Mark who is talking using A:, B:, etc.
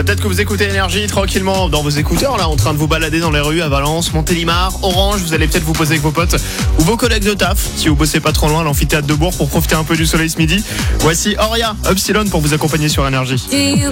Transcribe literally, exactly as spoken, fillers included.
A: Peut-être que vous écoutez Énergie tranquillement dans vos écouteurs, là, en train de vous balader dans les rues à Valence, Montélimar, Orange. Vous allez peut-être vous poser avec vos potes ou vos collègues de taf, si vous bossez pas trop loin à l'amphithéâtre de Bourg pour profiter un peu du soleil ce midi. Voici Oria, Upsilon pour vous accompagner sur Énergie.